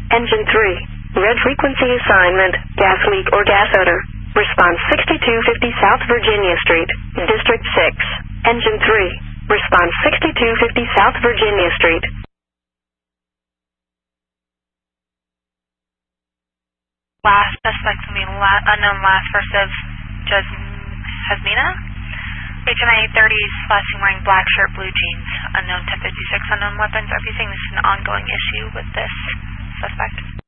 Engine 3. Red frequency assignment, gas leak or gas odor. Response 6250 South Virginia Street, District 6. Engine 3. Response 6250 South Virginia Street. Last suspect will be unknown last first of Jasmina. HMA 30s, flashing wearing black shirt, blue jeans. Unknown 1056, unknown weapons. Are you saying this is an ongoing issue with this suspect?